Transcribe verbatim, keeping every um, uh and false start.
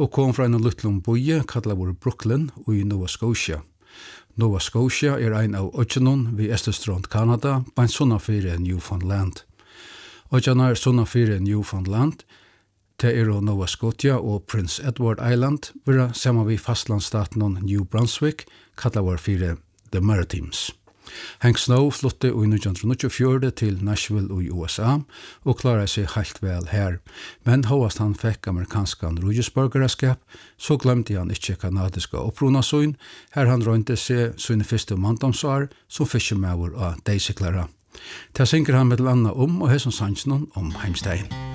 og kom fra en liten boje kallet vår Brooklyn i Nova Scotia. Nova Scotia er en av økjennom ved Østestrand, Kanada, på en sånn fire Newfoundland. Økjennom er sånn fire Newfoundland, det er Nova Scotia og Prince Edward Island, hvor sammen vi fastlandsstaten New Brunswick, kallet vår fire The Maritimes. Hank Snow flytte i nitton nittiofyra til Nashville i U S A og klarer seg helt vel her. Men hovast han fikk amerikanskan rujusborgaraskap, så glemte han ikke kanadiska opprunasøyn, her han røynte seg sine første manndomsår som fiskemauer av deisiklara. Det synker han med landa om og hesson sannsnon om heimstein.